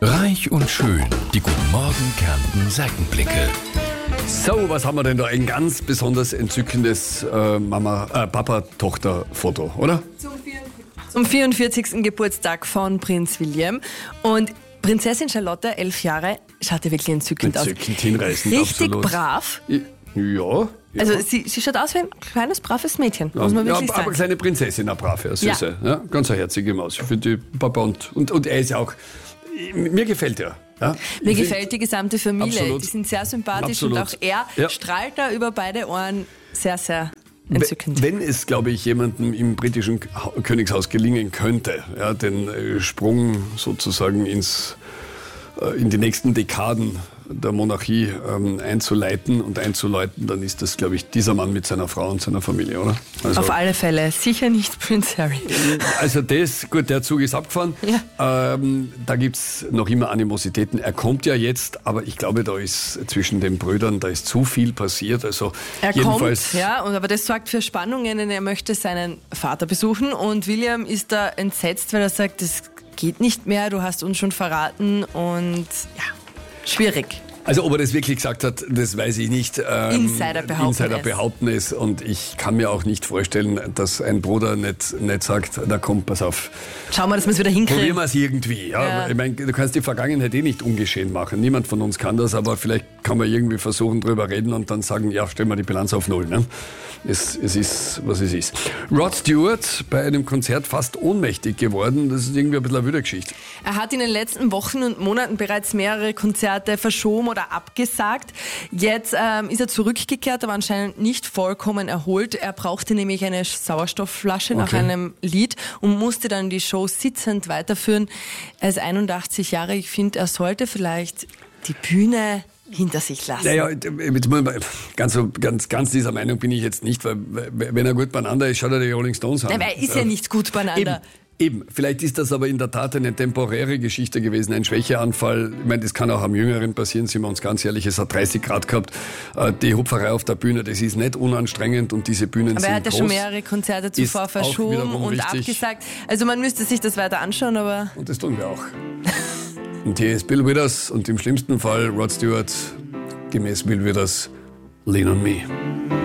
Reich und schön, die Guten Morgen Kärnten Seitenblicke. So, was haben wir denn da? Ein ganz besonders entzückendes Papa-Tochter-Foto, oder? Zum 44. Geburtstag von Prinz William. Und Prinzessin Charlotte, 11 Jahre, schaut ja wirklich entzückend aus. Entzückend, hinreißend, Richtig absolut. brav. Ja. Also sie schaut aus wie ein kleines, braves Mädchen, muss man wirklich aber sagen. kleine Prinzessin, eine brave, eine süße. Ja. Ganz eine herzige Maus. Ich finde die Papa und er ist ja auch, mir gefällt er. Ja? Mir gefällt die gesamte Familie. Absolut. Die sind sehr sympathisch Absolut. und auch er strahlt da über beide Ohren sehr, sehr entzückend. Wenn es, glaube ich, jemandem im britischen Königshaus gelingen könnte, ja, den Sprung sozusagen in die nächsten Dekaden der Monarchie einzuleiten und einzuläuten, dann ist das, glaube ich, dieser Mann mit seiner Frau und seiner Familie, oder? Also, Auf alle Fälle. Sicher nicht Prince Harry. Also gut, der Zug ist abgefahren. Ja. Da gibt es noch immer Animositäten. Er kommt ja jetzt, aber ich glaube, da ist zwischen den Brüdern, da ist zu viel passiert. Also Er jedenfalls kommt, ja, aber das sorgt für Spannungen, denn er möchte seinen Vater besuchen und William ist da entsetzt, weil er sagt, das geht nicht mehr, du hast uns schon verraten und ja, schwierig. Also ob er das wirklich gesagt hat, das weiß ich nicht. Insider behaupten es und ich kann mir auch nicht vorstellen, dass ein Bruder nicht sagt, na komm, pass auf. Schauen wir, dass wir es wieder hinkriegen. Probieren wir es irgendwie. Ja. Ich meine, du kannst die Vergangenheit nicht ungeschehen machen. Niemand von uns kann das, aber vielleicht kann man irgendwie versuchen, drüber reden und dann sagen, ja, stellen wir die Bilanz auf Null. Ne? Es ist, was es ist. Rod Stewart bei einem Konzert fast ohnmächtig geworden. Das ist irgendwie ein bisschen eine wilde Geschichte. Er hat in den letzten Wochen und Monaten bereits mehrere Konzerte verschoben oder abgesagt. Jetzt ist er zurückgekehrt, aber anscheinend nicht vollkommen erholt. Er brauchte nämlich eine Sauerstoffflasche nach einem Lied und musste dann die Show sitzend weiterführen. Er ist 81 Jahre. Ich finde, er sollte vielleicht die Bühne hinter sich lassen. Naja, ganz dieser Meinung bin ich jetzt nicht, weil wenn er gut beieinander ist, schaut er die Rolling Stones an. Nein, aber er ist ja nicht gut beieinander. Eben, vielleicht ist das aber in der Tat eine temporäre Geschichte gewesen, ein Schwächeanfall. Ich meine, das kann auch am Jüngeren passieren, sind wir uns ganz ehrlich, es hat 30 Grad gehabt. Die Hupferei auf der Bühne, das ist nicht unanstrengend und diese Bühnen sind groß. Aber er hat ja schon mehrere Konzerte zuvor verschoben und abgesagt. Also man müsste sich das weiter anschauen, aber... Und das tun wir auch. Und hier ist Bill Withers und im schlimmsten Fall Rod Stewart, gemäß Bill Withers, Lean on Me.